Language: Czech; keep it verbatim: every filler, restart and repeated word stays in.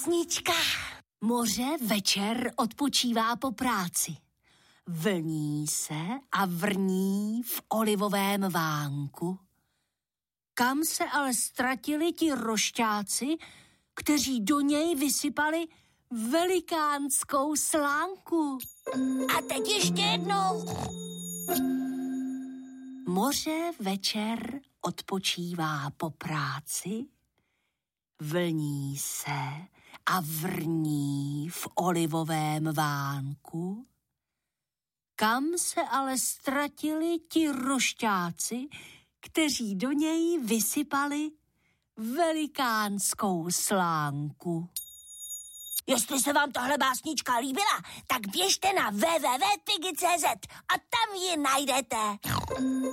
básnička. Moře večer odpočívá po práci. Vlní se a vrní v olivovém vánku. Kam se ale ztratili ti rošťáci, kteří do něj vysypali velikánskou slánku? A teď ještě jednou. Moře večer odpočívá po práci, vlní se a vrní v olivovém vánku. Kam se ale ztratili ti rošťáci, kteří do něj vysypali velikánskou slánku? Jestli se vám tahle básnička líbila, tak běžte na w w w tečka pigi tečka c z a tam ji najdete.